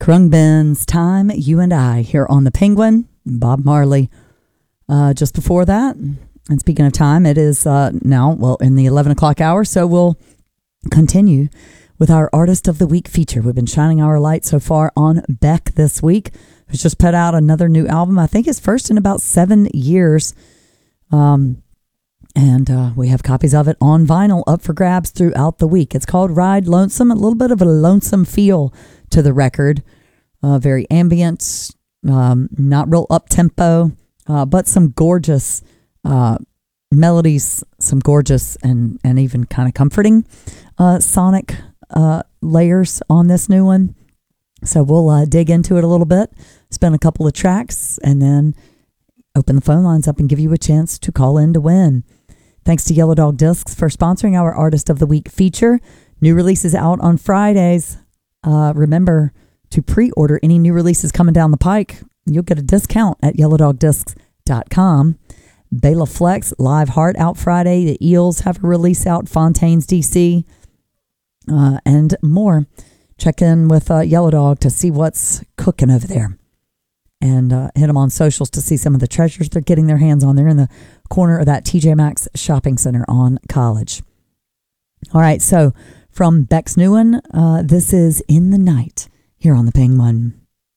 Khruangbin's Time, You and I, here on the Penguin. Bob Marley. Just before that, and speaking of time, it is now, in the 11 o'clock hour, so we'll continue with our Artist of the Week feature. We've been shining our light so far on Beck this week, who's just put out another new album. I think his first in about 7 years. And we have copies of it on vinyl up for grabs throughout the week. It's called Ride Lonesome, a little bit of a lonesome feel to the record. Very ambient, not real up-tempo, but some gorgeous melodies, some gorgeous and even kind of comforting sonic layers on this new one. So we'll dig into it a little bit, spin a couple of tracks, and then open the phone lines up and give you a chance to call in to win. Thanks to Yellow Dog Discs for sponsoring our Artist of the Week feature. New releases out on Fridays. Remember to pre-order any new releases coming down the pike. You'll get a discount at yellowdogdiscs.com. Bela Flex, Live Heart out Friday. The Eels have a release out, Fontaines, DC, and more. Check in with Yellow Dog to see what's cooking over there. And hit them on socials to see some of the treasures they're getting their hands on. They're in the corner of that TJ Maxx shopping center on College. All right, so from Beck's new one, this is In the Night here on the Penguin.